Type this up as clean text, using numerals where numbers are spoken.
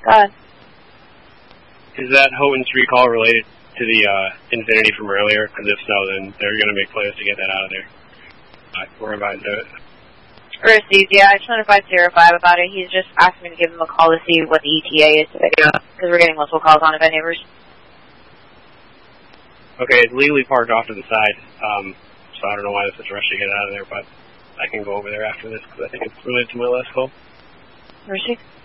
Go ahead. Is that Houghton's recall related to the Infinity from earlier? Because if so, then they're going to make plans to get that out of there. We're about to do it. Received, yeah. I just notified 05 about it. He's just asked me to give him a call to see what the ETA is today, because we're getting multiple calls on event neighbors. Okay, it's legally parked off to the side, so I don't know why there's such a rush to get it out of there, but I can go over there after this, because I think it's related to my last call. Received.